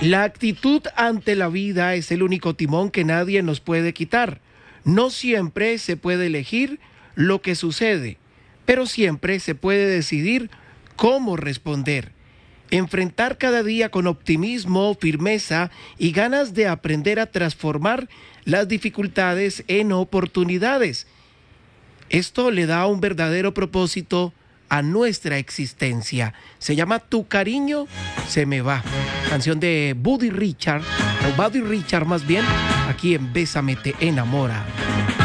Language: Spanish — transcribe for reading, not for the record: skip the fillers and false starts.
La actitud ante la vida es el único timón que nadie nos puede quitar. No siempre se puede elegir lo que sucede, pero siempre se puede decidir cómo responder. Enfrentar cada día con optimismo, firmeza y ganas de aprender a transformar las dificultades en oportunidades. Esto le da un verdadero propósito a nuestra existencia. Se llama Tu cariño se me va. Canción de Buddy Richard, o Buddy Richard más bien, aquí en Bésame te enamora.